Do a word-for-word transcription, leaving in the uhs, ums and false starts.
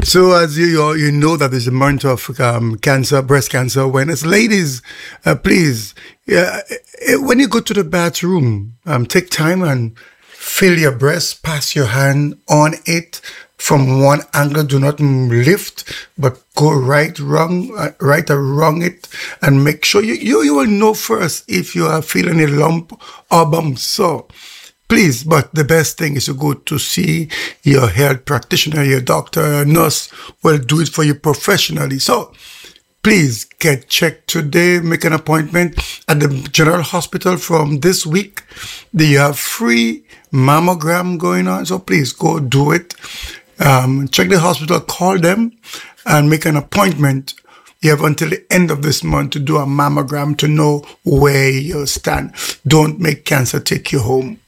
So as you you you know that there's a month of um, cancer, breast cancer awareness. Ladies, uh, please, yeah, eh, when you go to the bathroom, um, take time and feel your breast, pass your hand on it from one angle. Do not lift, but go right, wrong, uh, right or wrong it, and make sure you, you, you will know first if you are feeling a lump or bump. So please, but the best thing is to go to see your health practitioner, your doctor, or nurse will do it for you professionally. So please get checked today. Make an appointment at the General Hospital from this week. They have free mammogram going on. So please go do it. Um, check the hospital, call them, and make an appointment. You have until the end of this month to do a mammogram to know where you stand. Don't make cancer take you home.